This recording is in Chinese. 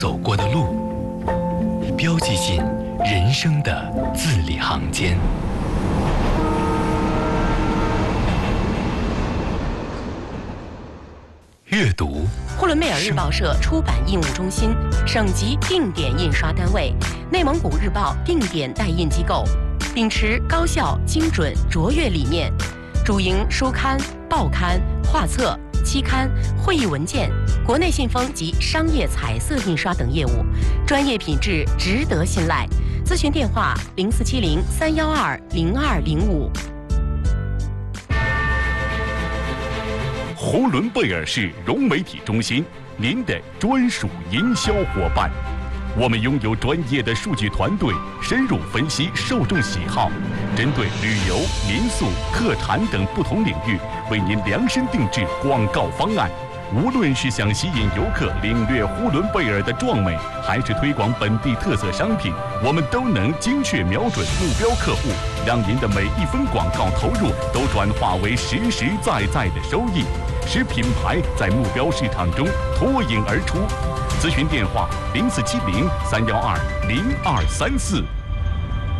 走过的路，标记进人生的字里行间。阅读， 呼伦贝尔日报社出版印务中心，省级定点印刷单位，内蒙古日报定点代印机构，秉持高效、精准、卓越理念，主营书刊、报刊、画册、期刊、会议文件、国内信封及商业彩色印刷等业务，专业品质值得信赖。咨询电话：0470-312-0205。 呼伦贝尔市融媒体中心，您的专属营销伙伴。我们拥有专业的数据团队，深入分析受众喜好，针对旅游、民宿、特产等不同领域，为您量身定制广告方案。无论是想吸引游客领略呼伦贝尔的壮美，还是推广本地特色商品，我们都能精确瞄准目标客户，让您的每一分广告投入都转化为实实在在的收益，使品牌在目标市场中脱颖而出。咨询电话：0470-312-0234。